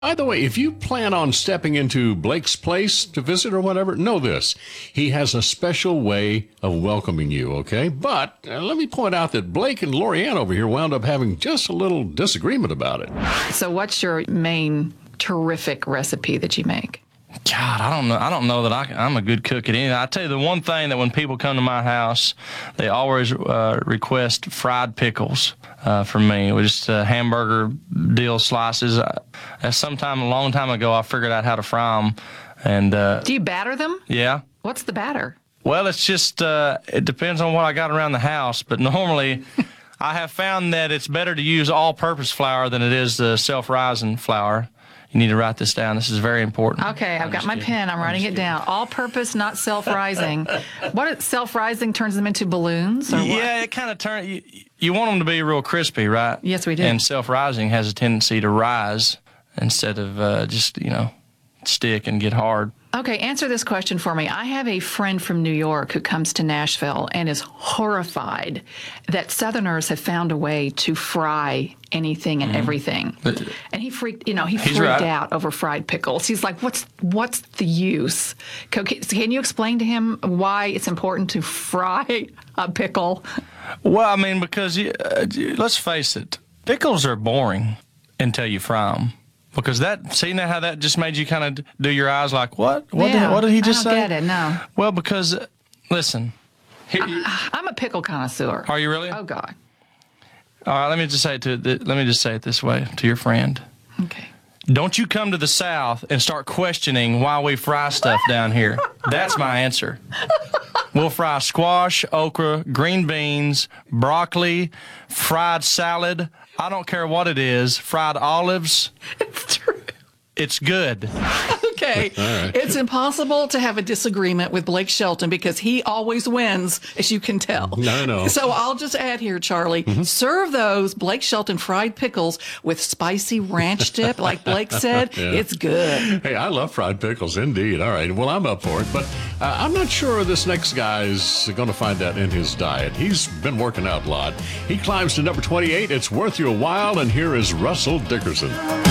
By the way, if you plan on stepping into Blake's place to visit or whatever, know this. He has a special way of welcoming you, okay? But let me point out that Blake and Lorianne over here wound up having just a little disagreement about it. So what's your main terrific recipe that you make? God, I don't know that I'm a good cook at anything. I tell you, the one thing that when people come to my house, they always request fried pickles from me. With just hamburger dill slices. Sometime a long time ago, I figured out how to fry them. And do you batter them? Yeah. What's the batter? Well, it's just it depends on what I got around the house, but normally I have found that it's better to use all-purpose flour than it is the self-rising flour. You need to write this down. This is very important. Okay, I've got my pen. I'm writing it down. All-purpose, not self-rising. What self-rising turns them into balloons? Or what? Yeah, it kind of turns. You want them to be real crispy, right? Yes, we do. And self-rising has a tendency to rise instead of just stick and get hard. Okay, answer this question for me. I have a friend from New York who comes to Nashville and is horrified that Southerners have found a way to fry anything and everything. And he freaked out over fried pickles. He's like, what's the use? Can you explain to him why it's important to fry a pickle? Well, I mean, because let's face it, pickles are boring until you fry them. Because see now how that just made you kind of do your eyes like, what? What did he just say? I don't get it, no. Well, because, listen. I'm a pickle connoisseur. Are you really? Oh, God. All right, let me just say it this way to your friend. Okay. Don't you come to the South and start questioning why we fry stuff down here. That's my answer. We'll fry squash, okra, green beans, broccoli, fried salad. I don't care what it is. Fried olives. It's true. It's good. Okay. Right. It's impossible to have a disagreement with Blake Shelton because he always wins, as you can tell. No. So I'll just add here, Charlie, serve those Blake Shelton fried pickles with spicy ranch dip, like Blake said. Yeah. It's good. Hey, I love fried pickles, indeed. All right, well, I'm up for it, but I'm not sure this next guy's going to find that in his diet. He's been working out a lot. He climbs to number 28. It's worth your while, and here is Russell Dickerson.